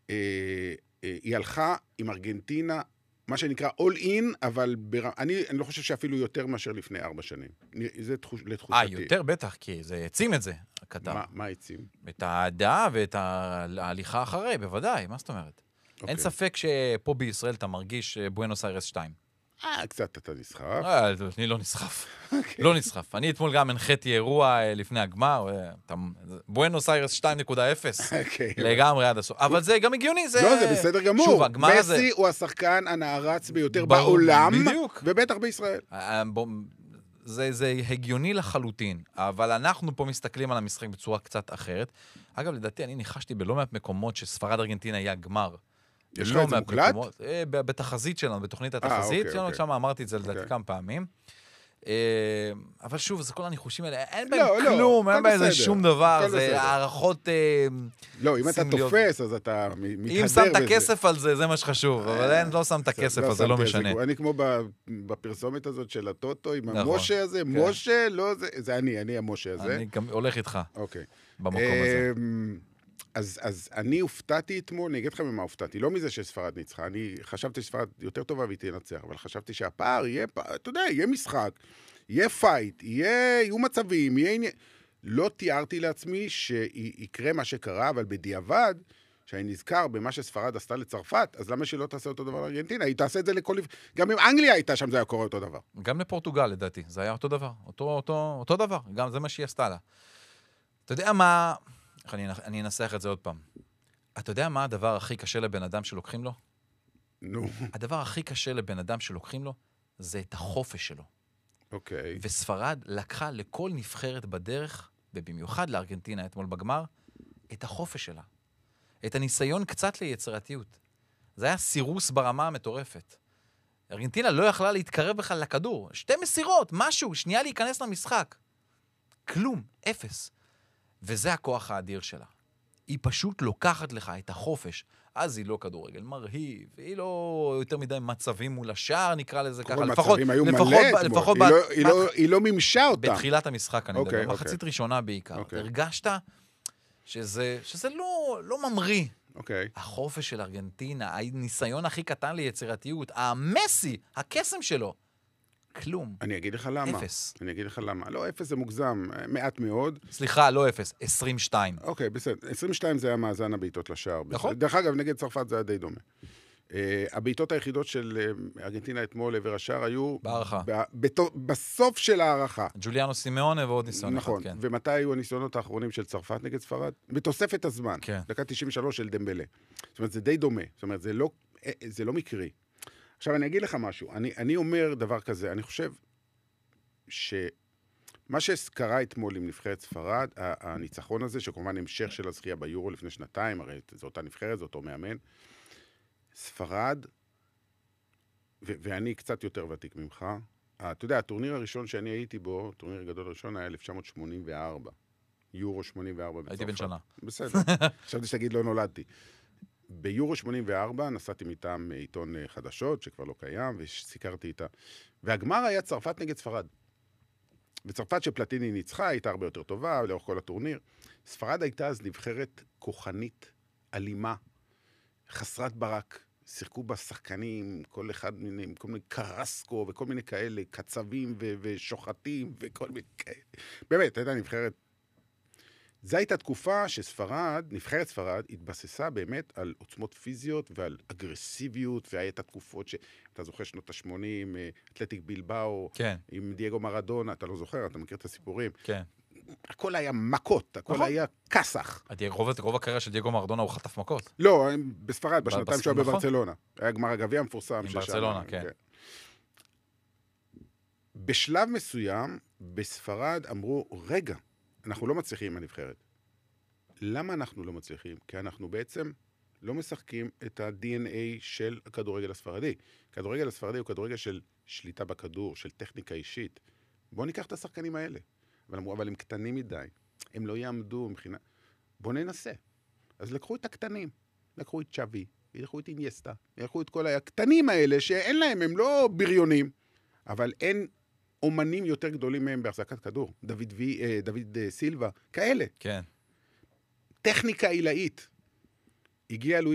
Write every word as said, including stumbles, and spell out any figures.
היא הלכה עם ארגנטינה, מה שנקרא all in, אבל בר... אני, אני לא חושב שאפילו יותר מאשר לפני ארבע שנים. זה תחוש... לתחושתי. אה, יותר בטח, כי זה העצים את זה, הקטר. מה, מה העצים? את הדעה ואת ההליכה אחרי, בוודאי, מה זאת אומרת? Okay. אין ספק שפה בישראל אתה מרגיש בואנוס איירס שתיים. אה, קצת אתה נסחף. אה, אני לא נסחף. לא נסחף. אני אתמול גם הנחיתי אירוע לפני הגמר, בואנוס איירס שתיים נקודה אפס, לגמרי עד הסוף. אבל זה גם הגיוני, זה... לא, זה בסדר גמור. מסי הוא השחקן הנערץ ביותר בעולם, ובטח בישראל. זה, זה הגיוני לחלוטין, אבל אנחנו פה מסתכלים על המשחק בצורה קצת אחרת. אגב, לדעתי, אני ניחשתי בלא מעט מקומות שספרד ארגנטינה היה גמר. יש לך את זה מוקלט? בתחזית שלנו, בתוכנית התחזית שלנו, שם אמרתי את זה לדעתי כמה פעמים. אבל שוב, זה כל הניחושים האלה, אין בהם כלום, אין בהם שום דבר, זה הערכות... לא, אם אתה תופס, אז אתה מתהדר בזה. אם שמת כסף על זה, זה מה שחשוב, אבל אין, לא שמת כסף, אז זה לא משנה. אני כמו בפרסומת הזאת של הטוטו, עם המושה הזה, מושה, לא, זה אני, אני המושה הזה. אני גם הולך איתך, אוקיי. במקום הזה. אז, אז אני הופתעתי אתמול, אני אגיד לך ממה הופתעתי, לא מזה שספרד ניצחה, אני חשבתי שספרד יותר טובה והיא תנצח, אבל חשבתי שהפער יהיה, אתה יודע, יהיה משחק, יהיה פייט, יהיה, יהיו מצבים, יהיה עניין... לא תיארתי לעצמי שיקרה מה שקרה, אבל בדיעבד, שאני נזכר במה שספרד עשתה לצרפת, אז למה שלא תעשה אותו דבר לארגנטינה? היא תעשה את זה לכל... גם אם אנגליה הייתה שם, זה היה קורה אותו דבר. גם לפורטוגל, לדעתי, זה היה אותו דבר, אותו, אותו, אותו דבר, גם זה מה שהיא עשתה לה. אתה יודע מה... אני, אני אנסח את זה עוד פעם. אתה יודע מה הדבר הכי קשה לבן אדם שלוקחים לו? נו. הדבר הכי קשה לבן אדם שלוקחים לו, זה את החופש שלו. אוקיי. וספרד לקחה לכל נבחרת בדרך, ובמיוחד לארגנטינה אתמול בגמר, את החופש שלה. את הניסיון קצת ליצירתיות. זה היה סירוס ברמה המטורפת. ארגנטינה לא יכלה להתקרב בכלל לכדור. שתי מסירות, משהו, שנייה להיכנס למשחק. כלום, אפס. וזה הכוח האדיר שלה. היא פשוט לוקחת לך את החופש. אז היא לא כדורגל מרהיב, היא לא יותר מדי מצבים מול השער, נקרא לזה ככה. כל מצבים היו מלא, היא לא מימשה אותה. בתחילת המשחק, אני יודע, מחצית ראשונה בעיקר. הרגשת שזה לא ממריא. החופש של ארגנטינה, הניסיון הכי קטן ליצירתיות, המסי, הקסם שלו, כלום. אני אגיד לך למה. אפס. אני אגיד לך למה. לא, אפס זה מוגזם, מעט מאוד. סליחה, לא אפס, עשרים ושתיים. אוקיי, בסדר. עשרים ושתיים זה היה מאזן הבעיטות לשער. נכון. דרך אגב, נגד צרפת זה היה די דומה. הבעיטות היחידות של ארגנטינה אתמול לעבר השער היו... בהערכה. בסוף של הערכה. ג'וליאנו סימאונה ועוד ניסיון נכון. אחד, כן. ומתי היו הניסיונות האחרונים של צרפת נגד ספרד? בתוספת הזמן. כן. דקה תשעים ושלוש של דמבלה. זאת אומרת, זה די דומה. זאת אומרת, זה לא, זה לא מקרי. עכשיו, אני אגיד לך משהו. אני, אני אומר דבר כזה. אני חושב שמה שקרה אתמול עם נבחרת ספרד, הניצחון הזה, שכמובן המשך של הזכייה ביורו לפני שנתיים, הרי זו אותה נבחרת, זו אותו מאמן, ספרד, ו- ואני קצת יותר ותיק ממך, אתה יודע, הטורניר הראשון שאני הייתי בו, הטורניר הגדול הראשון היה אלף תשע מאות שמונים וארבע, יורו שמונים וארבע בצרפת. הייתי בן שנה. בסדר, חשבתי שתגיד לא נולדתי. ביורו שמונים וארבע נסעתי מטעם עיתון חדשות, שכבר לא קיים, וסיקרתי איתה. והגמר היה צרפת נגד ספרד. בצרפת שפלטיני ניצחה, הייתה הרבה יותר טובה, לאורך כל הטורניר. ספרד הייתה אז נבחרת כוחנית, אלימה, חסרת ברק. שיחקו בה שחקנים, כל אחד מיני, כל מיני קרסקו וכל מיני כאלה, קצבים ו- ושוחטים וכל מיני כאלה. באמת, הייתה נבחרת. זו הייתה תקופה שספרד, נבחרת ספרד, התבססה באמת על עוצמות פיזיות ועל אגרסיביות, והייתה תקופות שאתה זוכר שנות ה-שמונים, אתלטיק בילבאו, כן. עם דייגו מרדונה, אתה לא זוכר, אתה מכיר את הסיפורים. כן. הכל היה מכות, הכל נכון. היה כסח. רוב, רוב הקריירה של דייגו מרדונה הוא חטף מכות. לא, בספרד, בשנתיים שהוא היה נכון. בברצלונה. היה גמר הגביע המפורסם. עם ברצלונה, כן. כן. בשלב מסוים, בספרד אמרו, רגע, אנחנו לא מצליחים עם הנבחרת. למה אנחנו לא מצליחים? כי אנחנו בעצם לא משחקים את ה-די אן איי של הכדורגל הספרדי. הכדורגל הספרדי הוא כדורגל של שליטה בכדור, של טכניקה אישית. בואו ניקח את השחקנים האלה. אבל אמרו, אבל הם קטנים מדי. הם לא יעמדו מבחינה... בואו ננסה. אז לקחו את הקטנים. לקחו את צ'אבי, לקחו את אינייסטה, לקחו את כל הקטנים האלה שאין להם, הם לא בריונים. אבל אין אומנים יותר גדולים מהם בהחזקת כדור. דוד, וי, דוד סילבה, כאלה. כן. טכניקה עילאית. הגיע